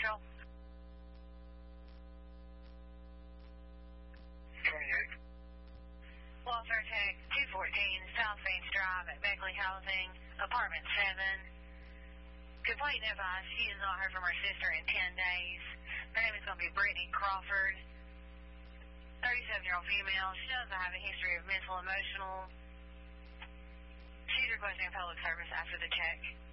Central. 28. Walter Tech, 214 South Bates Drive at Beckley Housing, apartment 7. Complaint advised she has not heard from her sister in 10 days. Her name is going to be Brittany Crawford. 37-year-old female. She doesn't have a history of mental, emotional. She's requesting a public service after the check.